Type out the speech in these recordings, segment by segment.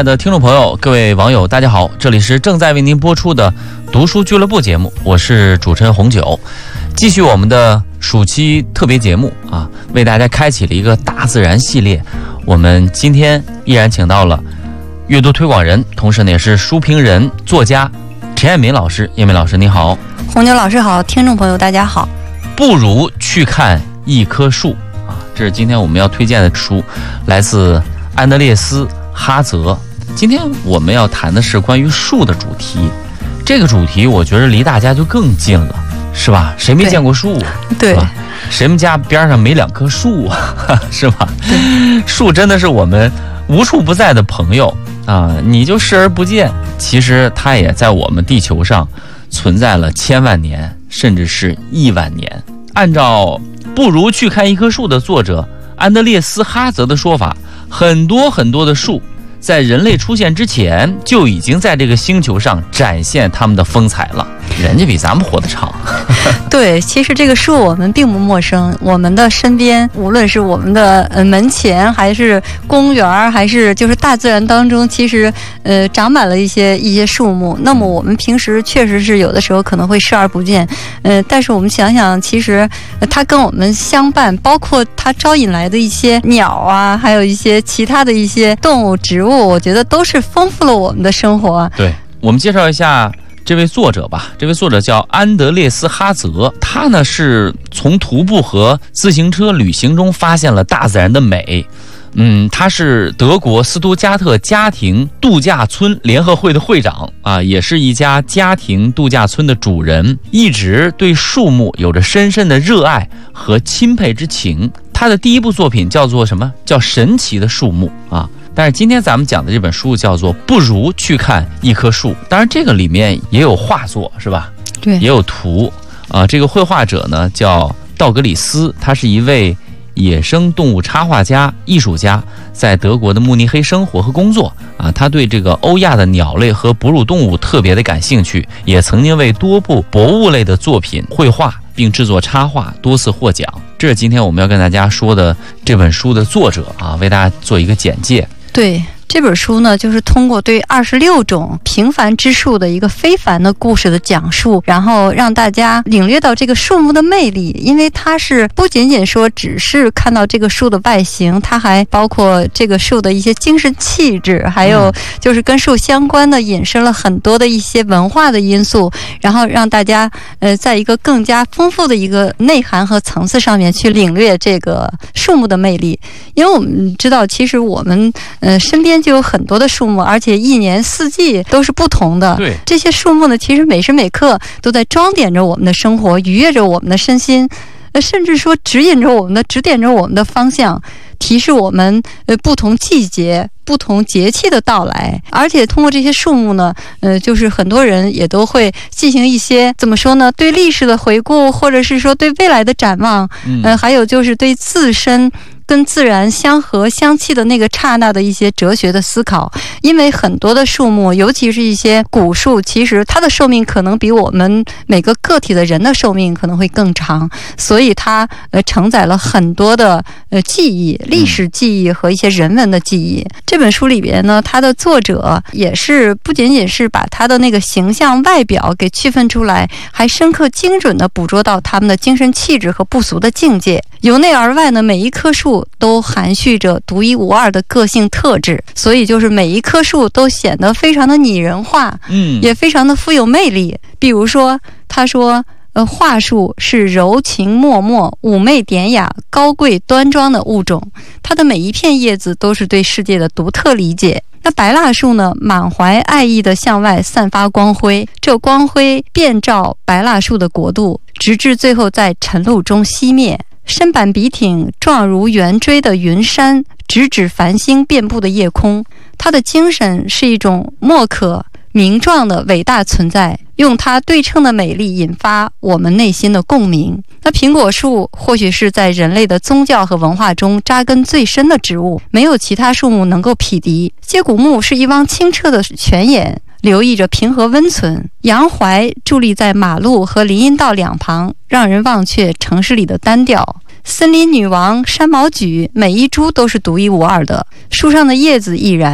爱的听众朋友，各位网友，大家好，这里是正在为您播出的读书俱乐部节目，我是主持人红酒，继续我们的暑期特别节目啊，为大家开启了一个大自然系列。我们今天依然请到了阅读推广人，同时呢也是书评人、作家陈彦民老师。彦民老师你好。 红牛老师好，听众朋友大家好。 不如去看一棵树啊，这是今天我们要推荐的书，来自安德烈斯·哈泽。今天我们要谈的是关于树的主题，这个主题我觉得离大家就更近了，是吧？谁没见过树啊？ 对， 谁们家边上没2棵树啊？是吧？树真的是我们无处不在的朋友啊，你就视而不见，其实它也在我们地球上存在了千万年，甚至是亿万年。按照不如去看一棵树的作者安德烈斯·哈泽的说法，很多的树在人类出现之前就已经在这个星球上展现他们的风采了，人家比咱们活得长。 对，其实这个树我们并不陌生，我们的身边，无论是我们的门前，还是公园，还是就是大自然当中，其实长满了一些树木。那么我们平时确实是有的时候可能会视而不见，但是我们想想，其实它跟我们相伴，包括它招引来的一些鸟啊，还有一些其他的一些动物、植物，我觉得都是丰富了我们的生活。 对，我们介绍一下这位作者吧。这位作者叫安德烈斯·哈泽，他呢是从徒步和自行车旅行中发现了大自然的美。他是德国斯图加特家庭度假村联合会的会长啊，也是一家家庭度假村的主人，一直对树木有着深深的热爱和钦佩之情。他的第一部作品叫做什么？叫《神奇的树木》啊。但是今天咱们讲的这本书叫做《不如去看一棵树》，当然这个里面也有画作，是吧？ 对， 也有图啊。这个绘画者呢叫道格里斯，他是一位野生动物插画家、艺术家，在德国的慕尼黑生活和工作啊。他对这个欧亚的鸟类和哺乳动物特别的感兴趣，也曾经为多部博物类的作品绘画并制作插画，多次获奖。这是今天我们要跟大家说的这本书的作者啊，为大家做一个简介。 对，这本书呢，就是通过对26种平凡之树的一个非凡的故事的讲述，然后让大家领略到这个树木的魅力。因为它是不仅仅说只是看到这个树的外形，它还包括这个树的一些精神气质，还有就是跟树相关的引申了很多的一些文化的因素，然后让大家在一个更加丰富的一个内涵和层次上面去领略这个树木的魅力。因为我们知道，其实我们身边就有很多的树木，而且一年四季都是不同的。 对， 这些树木呢，其实每时每刻都在装点着我们的生活，愉悦着我们的身心，甚至说指点着我们的方向，提示我们不同季节、不同节气的到来。而且通过这些树木呢，就是很多人也都会进行一些怎么说呢，对历史的回顾，或者是说对未来的展望，还有就是对自身跟自然相合相契的那个刹那的一些哲学的思考。因为很多的树木，尤其是一些古树，其实它的寿命可能比我们每个个体的人的寿命可能会更长，所以它承载了很多的记忆、历史记忆和一些人文的记忆。这本书里边呢，它的作者也是不仅仅是把它的那个形象外表给区分出来，还深刻精准地捕捉到他们的精神气质和不俗的境界。由内而外呢，每一棵树都含蓄着独一无二的个性特质，所以就是每一棵树都显得非常的拟人化，也非常的富有魅力。比如说，他说桦树是柔情脉脉、妩媚典雅、高贵端庄的物种，它的每一片叶子都是对世界的独特理解。那白蜡树呢，满怀爱意地向外散发光辉，这光辉遍照白蜡树的国度，直至最后在晨露中熄灭。身板笔挺，状如圆锥的云山，直指繁星遍布的夜空。它的精神是一种莫可名状的伟大存在，用它对称的美丽引发我们内心的共鸣。那苹果树或许是在人类的宗教和文化中扎根最深的植物，没有其他树木能够匹敌。接骨木是一汪清澈的泉眼，留意着平和温存。杨槐伫立在马路和林荫道两旁，让人忘却城市里的单调。森林女王山毛榉，每一株都是独一无二的，树上的叶子亦然。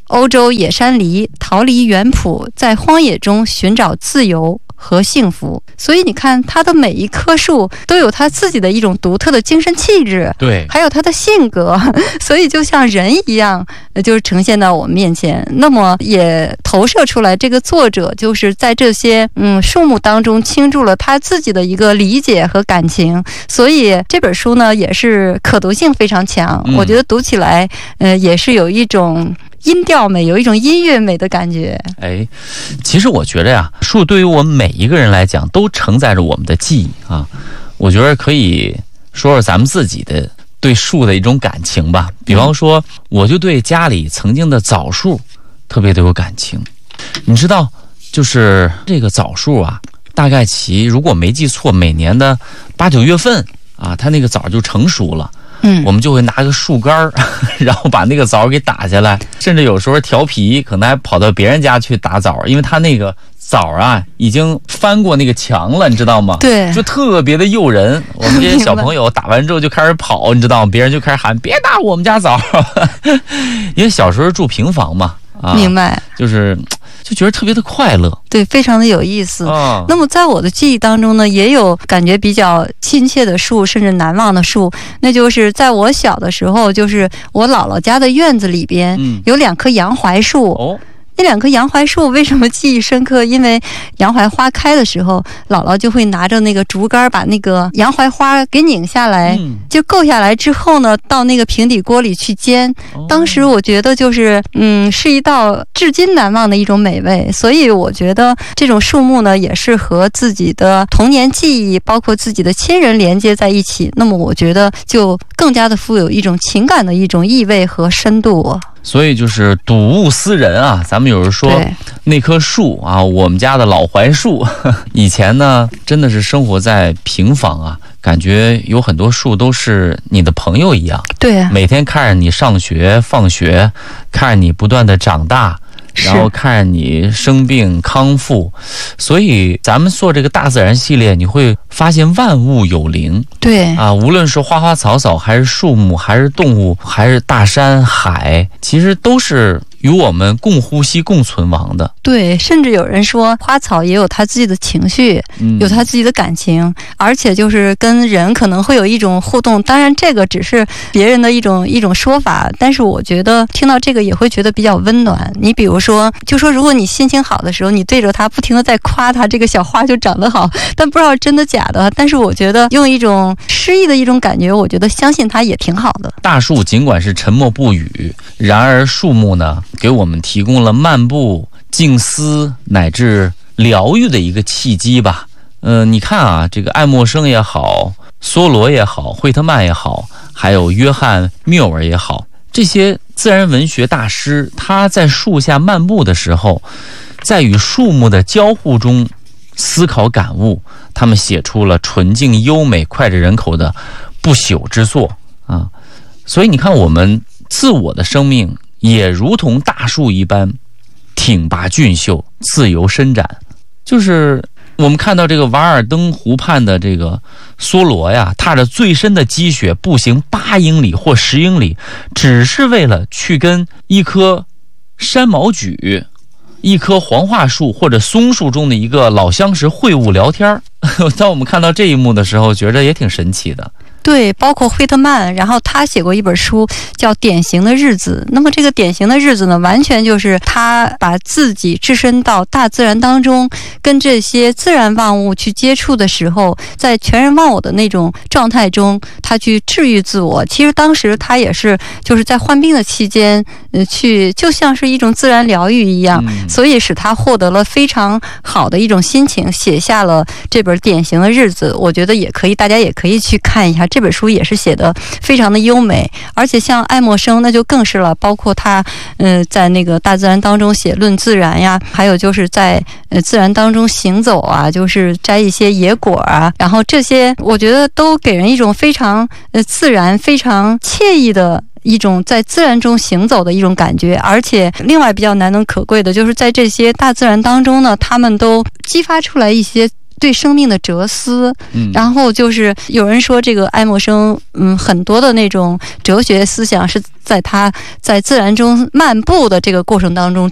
欧洲野山狸逃离原圃，在荒野中寻找自由和幸福。所以你看，它的每一棵树都有它自己的一种独特的精神气质， 对， 还有它的性格，所以就像人一样，就是呈现到我们面前。那么也投射出来，这个作者就是在这些树木当中倾注了他自己的一个理解和感情，所以这本书呢也是可读性非常强，我觉得读起来也是有一种音调美，有一种音乐美的感觉。 哎，其实我觉得呀，树对于我们每一个人来讲都承载着我们的记忆啊。我觉得可以说说咱们自己的对树的一种感情吧。比方说，我就对家里曾经的枣树特别的有感情。你知道，就是这个枣树啊，大概如果没记错，每年的8、9月份啊，它那个枣就成熟了。我们就会拿个树干然后把那个枣给打下来，甚至有时候调皮，可能还跑到别人家去打枣，因为他那个枣啊已经翻过那个墙了，你知道吗？对，就特别的诱人。我们这些小朋友打完之后就开始跑，你知道吗？别人就开始喊别打我们家枣因为小时候住平房嘛， 明白， 就觉得特别的快乐， 对，非常的有意思。那么在我的记忆当中呢，也有感觉比较亲切的树，甚至难忘的树，那就是在我小的时候，就是我姥姥家的院子里边有2棵洋槐树。那2棵洋槐树为什么记忆深刻？因为洋槐花开的时候，姥姥就会拿着那个竹竿把那个洋槐花给拧下来，就够下来之后呢，到那个平底锅里去煎。当时我觉得是一道至今难忘的一种美味。所以我觉得这种树木呢，也是和自己的童年记忆，包括自己的亲人连接在一起。那么我觉得就更加的富有一种情感的一种意味和深度。 所以就是睹物思人啊，咱们有人说那棵树啊，我们家的老槐树，以前呢真的是生活在平房啊，感觉有很多树都是你的朋友一样，对，每天看着你上学放学，看着你不断的长大，然后看着你生病康复。所以咱们做这个大自然系列，你会发现万物有灵，对啊，无论是花花草草，还是树木，还是动物，还是大山海，其实都是与我们共呼吸共存亡的。对，甚至有人说花草也有他自己的情绪，有他自己的感情，而且就是跟人可能会有一种互动。当然这个只是别人的一种说法，但是我觉得听到这个也会觉得比较温暖。你比如说，就说如果你心情好的时候，你对着它不停的在夸它这个小花就长得好，但不知道真的假的，但是我觉得用一种诗意的一种感觉，我觉得相信它也挺好的。大树尽管是沉默不语，然而树木呢，给我们提供了漫步、静思乃至疗愈的一个契机吧。你看啊，这个爱默生也好，梭罗也好，惠特曼也好，还有约翰缪尔也好，这些自然文学大师，他在树下漫步的时候，在与树木的交互中思考感悟，他们写出了纯净优美、脍炙人口的不朽之作啊！所以你看，我们自我的生命也如同大树一般挺拔俊秀、自由伸展。就是我们看到这个瓦尔登湖畔的这个梭罗呀，踏着最深的积雪步行8英里或10英里，只是为了去跟一棵山毛榉、一棵黄桦树或者松树中的一个老相识会晤聊天。当我们看到这一幕的时候，觉得也挺神奇的。对，包括惠特曼，然后他写过一本书叫《典型的日子》。那么这个典型的日子呢，完全就是他把自己置身到大自然当中，跟这些自然万物去接触的时候，在全然忘我的那种状态中，他去治愈自我。其实当时他也是就是在患病的期间，去就像是一种自然疗愈一样，所以使他获得了非常好的一种心情，写下了这本《典型的日子》。我觉得也可以，大家也可以去看一下。这本书也是写的非常的优美，而且像爱默生那就更是了，包括他在那个大自然当中写论自然呀，还有就是在自然当中行走啊，就是摘一些野果啊，然后这些我觉得都给人一种非常自然、非常惬意的一种在自然中行走的一种感觉。而且另外比较难能可贵的就是在这些大自然当中呢，他们都激发出来一些对生命的哲思。 嗯， 然后就是有人说这个爱默生，很多的那种哲学思想是在他在自然中漫步的这个过程当中